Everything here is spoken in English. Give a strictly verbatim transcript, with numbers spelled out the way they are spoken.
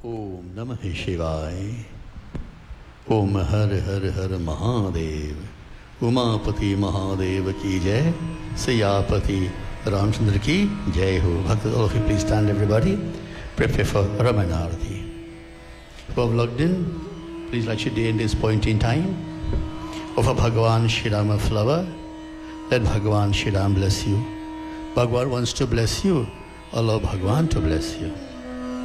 Om Namah Shivaya. Om Har Har Har Mahadev. Umapati Mahadev ki jai. Siyapati Ramchandra ki jai ho. Bhaktas, all of you please stand everybody. Prepare for Ramana Arati. Who have logged in, please light your day in this point in time. Offer Bhagavan Shri Ram a flower. Let Bhagavan Shri Ram bless you. Bhagavan wants to bless you. Allow Bhagavan to bless you.